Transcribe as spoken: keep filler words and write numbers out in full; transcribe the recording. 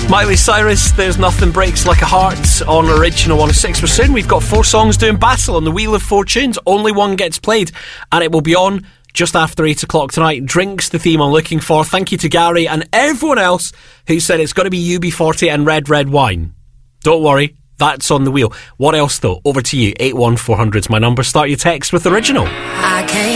Miley Cyrus, There's Nothing Breaks Like a Heart on Original one oh six. We're soon, we've got four songs doing battle on the Wheel of Fortunes. Only one gets played, and it will be on just after eight o'clock tonight. Drink's the theme I'm looking for. Thank you to Gary and everyone else who said it's got to be U B forty and Red Red Wine. Don't worry, that's on the wheel. What else though? Over to you. eight one four hundred's my number. Start your text with Original. I can't